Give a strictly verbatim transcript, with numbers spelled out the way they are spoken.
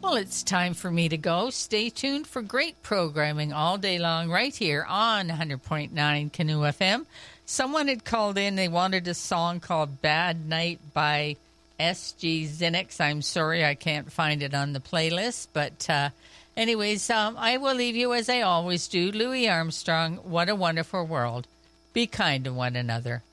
Well, it's time for me to go. Stay tuned for great programming all day long right here on one hundred point nine Canoe F M. Someone had called in. They wanted a song called Bad Night by S G Zinix. I'm sorry I can't find it on the playlist. But uh, anyways, um, I will leave you as I always do. Louis Armstrong, What a Wonderful World. Be kind to one another.